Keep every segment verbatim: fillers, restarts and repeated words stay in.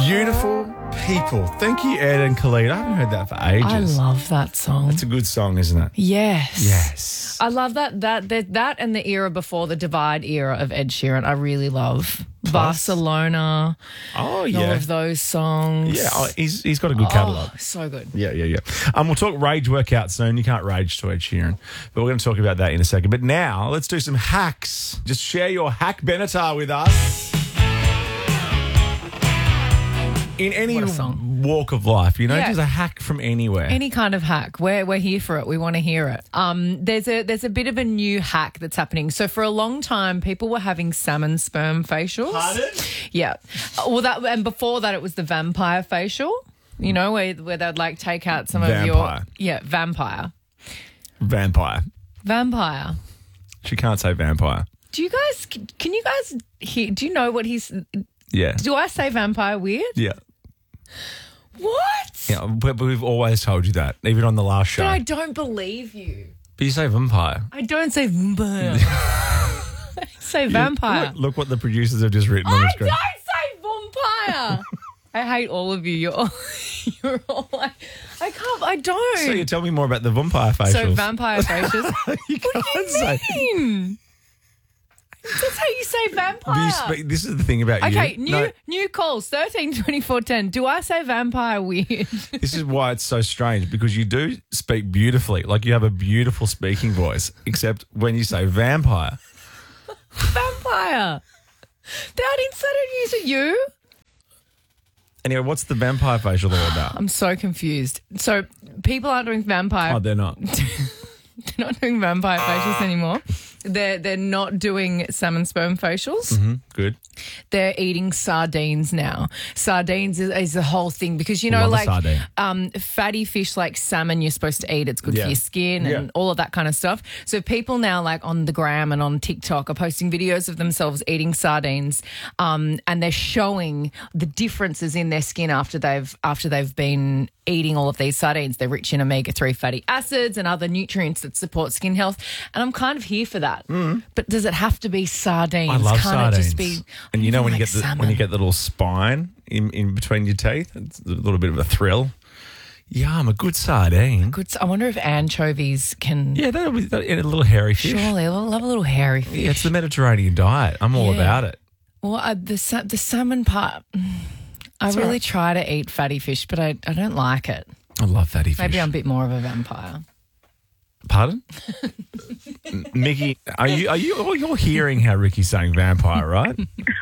Beautiful People. Thank you, Ed and Khalid. I haven't heard that for ages. I love that song. It's a good song, isn't it? Yes. Yes. I love that that that, that and the era before the Divide era of Ed Sheeran. I really love Barcelona. Oh, and yeah. all of those songs. Yeah, oh, he's he's got a good catalogue. Oh, so good. Yeah, yeah, yeah. Um, we'll talk rage workout soon. You can't rage to Ed Sheeran, but we're going to talk about that in a second. But now, let's do some hacks. Just share your hack Benatar with us. In any What a song. walk of life, you know, Yeah. just a hack from anywhere. Any kind of hack. We're we're here for it. We want to hear it. Um, there's a there's a bit of a new hack that's happening. So for a long time, people were having salmon sperm facials. Pardon? Yeah. Well, that and before that, it was the vampire facial. You know, where where they'd like take out some Vampire. of your yeah vampire Vampire. vampire. She can't say vampire. Do you guys? Can you guys hear? Do you know what he's? Yeah. Do I say vampire weird? Yeah. What? Yeah, but but we've always told you that, even on the last show. But I don't believe you. But you say vampire. I don't say vampire. I say vampire. Look, look what the producers have just written on the I screen. don't say vampire. I hate all of you. You're all, you're all like, I can't, I don't. So you tell me more about the vampire facials. So vampire facials. you What do can't you say. mean? That's how you say vampire. Do you speak, this is the thing about Okay, you. new No, new calls, thirteen twenty-four ten. Do I say vampire weird? this is why it's so strange, because you do speak beautifully. Like you have a beautiful speaking voice, except when you say vampire. Vampire. That instead of using you. Anyway, what's the vampire facial all about? I'm so confused. So people aren't doing vampire. Oh, they're not. They're not doing vampire facials anymore. They're they're not doing salmon sperm facials. Mm-hmm. Good. They're eating sardines now. Sardines is, is the whole thing because you know, Love a like sardine. um, fatty fish like salmon, you're supposed to eat. It's good Yeah. for your skin and Yeah. all of that kind of stuff. So people now, like on the gram and on TikTok, are posting videos of themselves eating sardines, um, and they're showing the differences in their skin after they've after they've been eating all of these sardines. They're rich in omega three fatty acids and other nutrients that support skin health. And I'm kind of here for that. But does it have to be sardines? I love Can't sardines. it just be and you know when you like get the salmon? when you get the little spine in, in between your teeth, it's a little bit of a thrill. Yum, a good sardine. Good. I wonder if anchovies can. Yeah, that'll be that, and a little hairy fish. Surely, I love a little hairy fish. Yeah, it's the Mediterranean diet. I'm all Yeah. about it. Well, uh, the sa- the salmon part. I really right. try to eat fatty fish, but I, I don't like it. I love fatty fish. Maybe I'm a bit more of a vampire. Pardon? M- Mickey, are you are you oh, you're hearing how Ricky's saying vampire, right?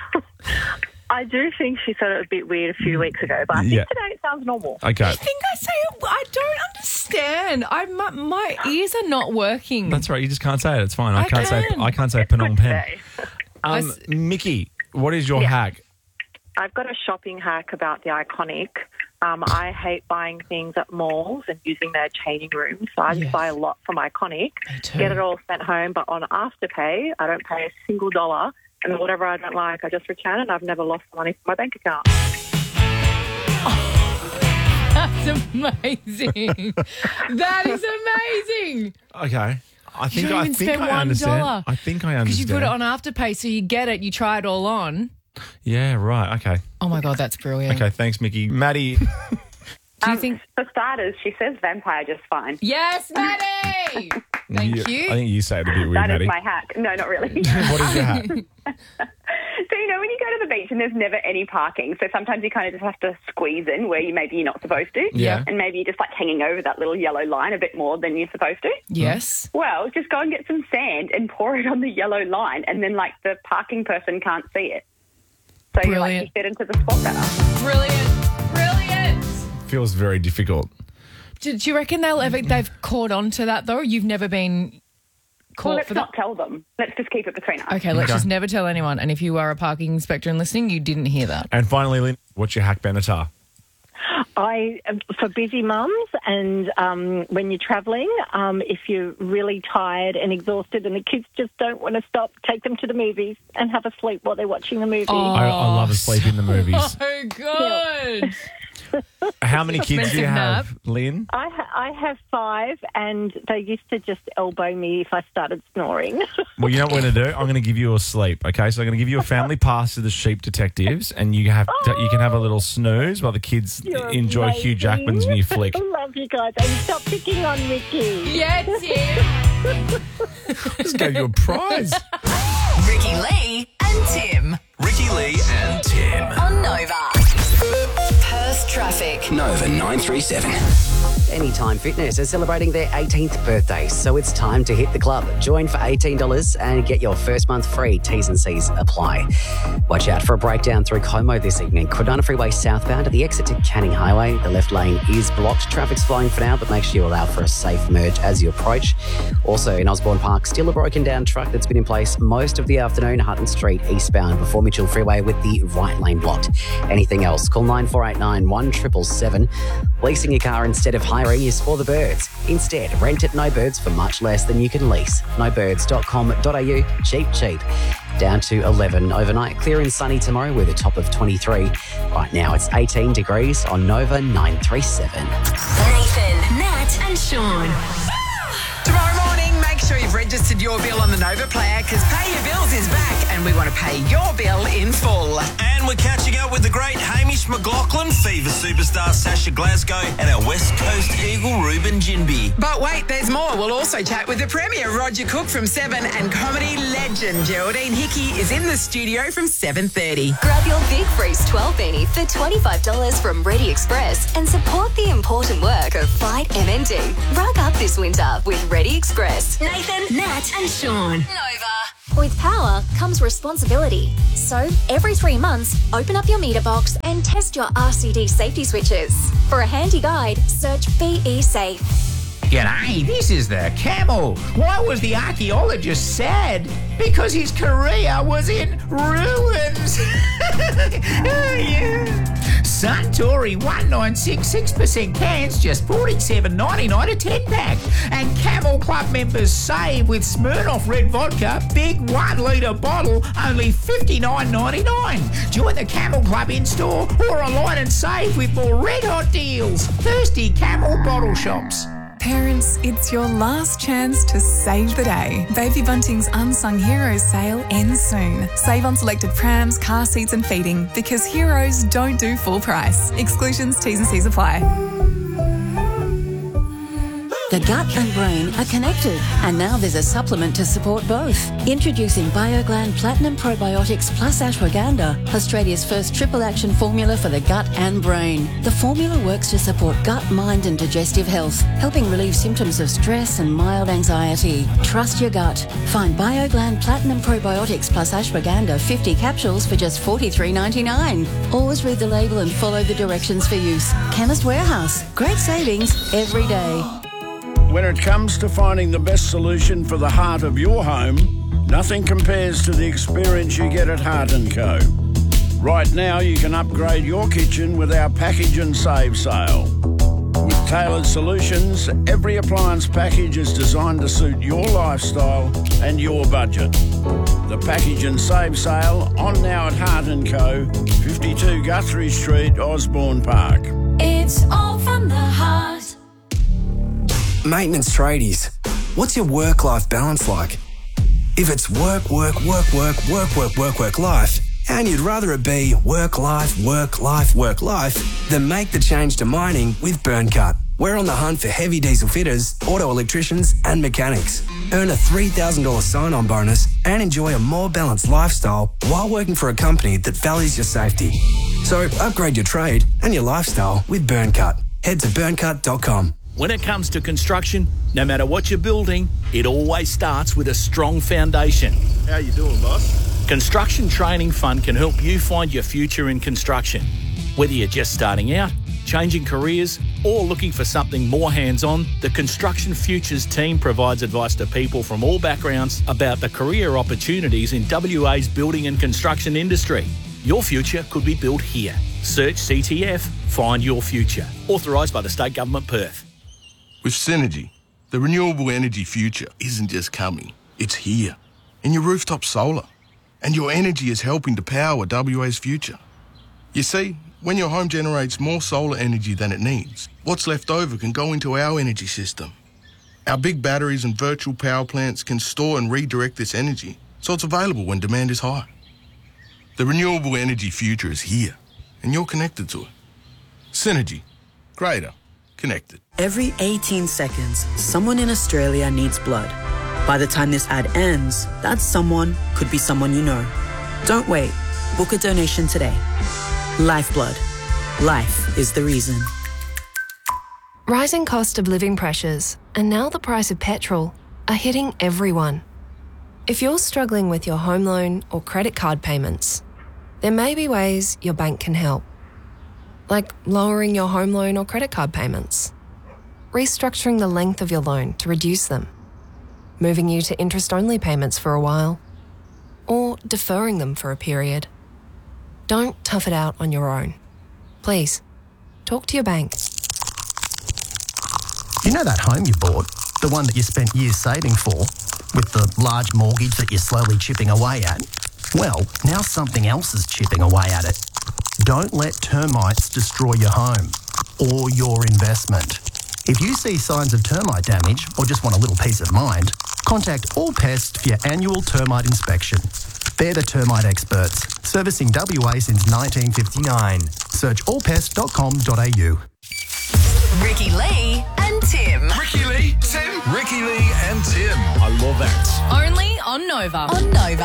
I do think she said it a bit weird a few weeks ago, but I think Yeah. today it sounds normal. Okay. I think I say it. I don't understand. I my, my ears are not working. That's right, you just can't say it. It's fine. I, I can't say can. I can't say It's Phnom good Penh. today. Um, s- Mickey, what is your Yeah. hack? I've got a shopping hack about the Iconic. Um, I hate buying things at malls and using their changing rooms, so I just Yes. buy a lot from Iconic, Me too. get it all sent home, but on Afterpay, I don't pay a single dollar, and then whatever I don't like, I just return it, and I've never lost money from my bank account. That's amazing. That is amazing. Okay. I think don't I even think spend I one understand. dollar. I think I Because understand. you put it on Afterpay, so you get it, you try it all on. Yeah, right. Okay. Oh my God, that's brilliant. Okay, thanks, Mickey. Maddie, Do you Um, think? For starters, she says vampire just fine. Yes, Maddie. Thank you. I think you say it a bit weird, That Maddie. is my hack. No, not really. What is your hack? So, you know, when you go to the beach and there's never any parking, so sometimes you kind of just have to squeeze in where you maybe you're not supposed to. Yeah. And maybe you're just like hanging over that little yellow line a bit more than you're supposed to. Yes. Well, just go and get some sand and pour it on the yellow line, and then like the parking person can't see it. So you're like, Brilliant. you fit into the spot better. Brilliant. Brilliant. Feels very difficult. Do, do you reckon they'll ever, they've caught on to that though? You've never been caught Well, let's for not that? tell them. Let's just keep it between us. Okay, let's Okay. just never tell anyone. And if you are a parking inspector and listening, you didn't hear that. And finally, Lynn, what's your hack, Benatar? I for busy mums and um, when you're travelling, um, if you're really tired and exhausted and the kids just don't want to stop, take them to the movies and have a sleep while they're watching the movie. Oh, I, I love asleep in the movies. So good. How how many kids do you Expensive have, Lynn? I, ha- I have five, and they used to just elbow me if I started snoring. Well, you know what we're going to do? I'm going to give you a sleep, okay? So I'm going to give you a family pass to the Sheep Detectives, and you have to, you can have a little snooze while the kids You're enjoy amazing. Hugh Jackman's new flick. I love you guys. And stop picking on Ricky. Yeah, Tim. Just gave you a prize. Ricky Lee and Tim Ricky Lee and Tim. on Nova. Perth traffic. Nova nine three seven. Anytime Fitness is celebrating their eighteenth birthday, so it's time to hit the club. Join for eighteen dollars and get your first month free. T's and C's apply. Watch out for a breakdown through Como this evening. Kwinana Freeway southbound at the exit to Canning Highway. The left lane is blocked. Traffic's flowing for now, but make sure you allow for a safe merge as you approach. Also in Osborne Park, still a broken down truck that's been in place most of the afternoon. Hutton Street eastbound before Mitchell Freeway with the right lane blocked. Anything else? Call nine four eight nine, one seven seven seven. Leasing your car instead of hiring is for the birds. Instead, rent at No Birds for much less than you can lease. no birds dot com dot a u. Cheap, cheap. Down to eleven overnight. Clear and sunny tomorrow with a top of twenty-three. Right now it's eighteen degrees on Nova nine three seven. Nathan, Nat and Sean. Tomorrow morning, make sure you've registered your bill on the Nova Player because Pay Your Bills is back and we want to pay your bill in full. And we're catching up with the great Hamish McLaughlin, Fever superstar Sasha Glasgow, and our West Coast Eagle Ruben Jinby. But wait, there's more. We'll also chat with the Premier, Roger Cook from seven, and comedy legend Geraldine Hickey is in the studio from seven thirty. Grab your Big Freeze twelve beanie for twenty-five dollars from Ready Express and support the important work of Fight M N D. Rug up this winter with Ready Express. Nathan, Nat and Sean. Nova. With power comes responsibility. So, every three months, open up your meter box and test your R C D safety switches. For a handy guide, search B E Safe. G'day, this is the Camel. Why was the archaeologist sad? Because his career was in ruins. Oh, yeah. Suntory one nine six six percent cans, just forty-seven ninety-nine a ten pack. And Camel Club members save with Smirnoff Red Vodka, big one litre bottle, only fifty-nine ninety-nine. Join the Camel Club in store or online and save with more red hot deals. Thirsty Camel bottle shops. Parents, it's your last chance to save the day. Baby Bunting's Unsung Heroes sale ends soon. Save on selected prams, car seats and feeding because heroes don't do full price. Exclusions, T's and C's apply. The gut and brain are connected, and now there's a supplement to support both. Introducing BioGland Platinum Probiotics plus Ashwagandha, Australia's first triple action formula for the gut and brain. The formula works to support gut, mind and digestive health, helping relieve symptoms of stress and mild anxiety. Trust your gut. Find BioGland Platinum Probiotics plus Ashwagandha fifty capsules for just forty-three ninety-nine. Always read the label and follow the directions for use. Chemist Warehouse. Great savings every day. When it comes to finding the best solution for the heart of your home, nothing compares to the experience you get at Heart and Co. Right now, you can upgrade your kitchen with our Package and Save sale. With tailored solutions, every appliance package is designed to suit your lifestyle and your budget. The Package and Save sale on now at Heart and Co, fifty-two Guthrie Street, Osborne Park. It's all from the heart. Maintenance tradies, what's your work-life balance like? If it's work, work, work, work, work, work, work, work, life, and you'd rather it be work, life, work, life, work, life, then make the change to mining with BurnCut. We're on the hunt for heavy diesel fitters, auto electricians and mechanics. Earn a three thousand dollars sign-on bonus and enjoy a more balanced lifestyle while working for a company that values your safety. So upgrade your trade and your lifestyle with BurnCut. Head to burn cut dot com. When it comes to construction, no matter what you're building, it always starts with a strong foundation. How you doing, boss? Construction Training Fund can help you find your future in construction. Whether you're just starting out, changing careers, or looking for something more hands-on, the Construction Futures team provides advice to people from all backgrounds about the career opportunities in W A's building and construction industry. Your future could be built here. Search C T F, Find Your Future. Authorised by the State Government, Perth. With Synergy, the renewable energy future isn't just coming, it's here. In your rooftop solar. And your energy is helping to power W A's future. You see, When your home generates more solar energy than it needs, what's left over can go into our energy system. Our big batteries and virtual power plants can store and redirect this energy so it's available when demand is high. The renewable energy future is here, and you're connected to it. Synergy. Greater. Connected. Every eighteen seconds, someone in Australia needs blood. By the time this ad ends, that someone could be someone you know. Don't wait. Book a donation today. Lifeblood. Life is the reason. Rising cost of living pressures and now the price of petrol are hitting everyone. If you're struggling with your home loan or credit card payments, there may be ways your bank can help. Like lowering your home loan or credit card payments, restructuring the length of your loan to reduce them, moving you to interest-only payments for a while, or deferring them for a period. Don't tough it out on your own. Please, talk to your bank. You know that home you bought, the one that you spent years saving for, with the large mortgage that you're slowly chipping away at? Well, now something else is chipping away at it. Don't let termites destroy your home or your investment. If you see signs of termite damage or just want a little peace of mind, contact All Pest for your annual termite inspection. They're the termite experts, servicing W A since nineteen fifty-nine. Search all pest dot com dot a u. Ricky Lee and Tim. Ricky Lee, Tim. Ricky Lee and Tim. I love that. Only on Nova. On Nova.